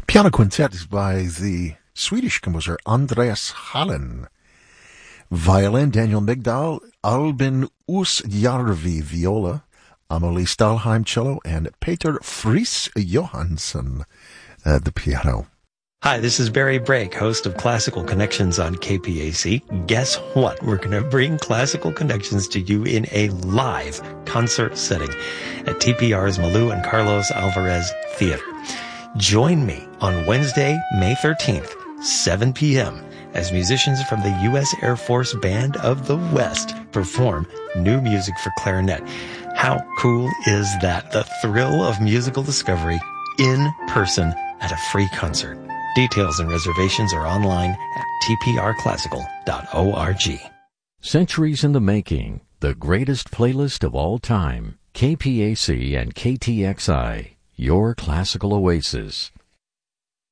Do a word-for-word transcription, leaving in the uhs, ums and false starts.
Piano Quintet by the Swedish composer Andreas Hallen. Violin, Daniel Migdal. Albin Oosjärvi, viola. Amelie Stahlheim, cello. And Peter Friis Johansson, uh, the piano. Hi, this is Barry Brake, host of Classical Connections on K P A C. Guess what? We're going to bring Classical Connections to you in a live concert setting at T P R's Malou and Carlos Alvarez Theater. Join me on Wednesday, May thirteenth, seven p.m., as musicians from the U S Air Force Band of the West perform new music for clarinet. How cool is that? The thrill of musical discovery in person at a free concert. Details and reservations are online at t p r classical dot org. Centuries in the Making, the greatest playlist of all time. K P A C and K T X I, your classical oasis.